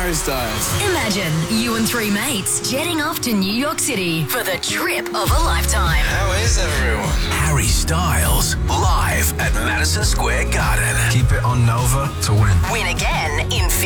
Harry Styles. Imagine you and three mates jetting off to New York City for the trip of a lifetime. How is everyone? Harry Styles, live at Madison Square Garden. Keep it on Nova to win. Win again in